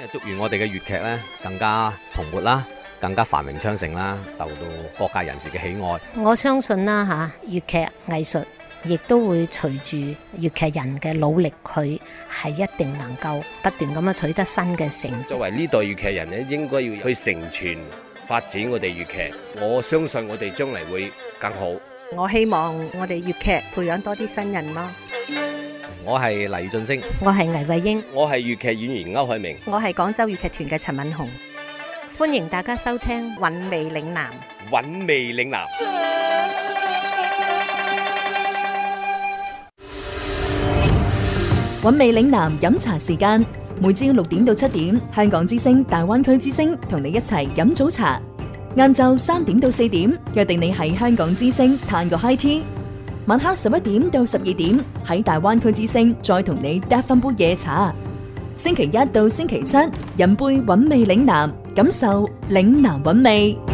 祝願我哋嘅粵劇咧更加蓬勃啦，更加繁榮昌盛啦，受到各界人士嘅喜愛。 我相信啦嚇，粵劇藝術亦都會隨住粵劇人嘅努力，佢係一定能夠不斷咁樣取得新嘅成績。 作為呢代粵劇人咧，應該要去承傳發展我哋粵劇。我相信我哋將嚟會更好。 我希望我哋粵劇培養多啲新人咯。 我係黎俊升， 我係倪慧英， 我係粵劇演員歐海明， 我係廣州粵劇團嘅陳敏紅。 歡迎大家收聽《 韻味嶺南》。 韻味嶺南。 韻味嶺南飲茶時間，每朝6點到7點，香港之聲、大灣區之聲同你一齊飲早茶。晏晝3點到4點，約定你喺香港之聲嘆個 high tea。晚黑11點到12點，喺大灣區之聲再同你嗒翻杯夜茶。星期一到星期七，飲杯韻味嶺南，感受嶺南韻味。